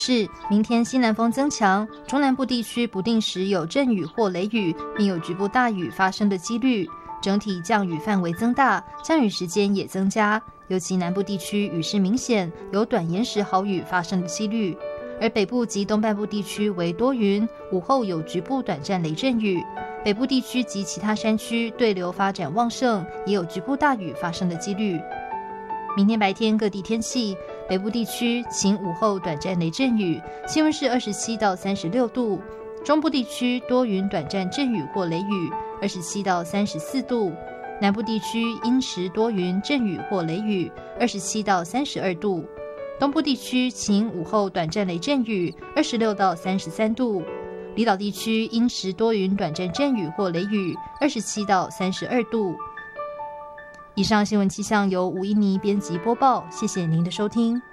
是明天西南风增强，中南部地区不定时有阵雨或雷雨，并有局部大雨发生的几率。整体降雨范围增大，降雨时间也增加，尤其南部地区雨势明显，有短延时豪雨发生的几率。而北部及东半部地区为多云，午后有局部短暂雷阵雨。北部地区及其他山区对流发展旺盛，也有局部大雨发生的几率。明天白天各地天气，北部地区晴，午后短暂雷阵雨，气温是27到36度；中部地区多云短暂阵雨或雷雨，27到34度；南部地区阴时多云阵雨或雷雨，27到32度；东部地区晴，午后短暂雷阵雨，26到33度；离岛地区阴时多云短暂阵雨或雷雨，27到32度。以上新闻气象由吴依妮编辑播报，谢谢您的收听。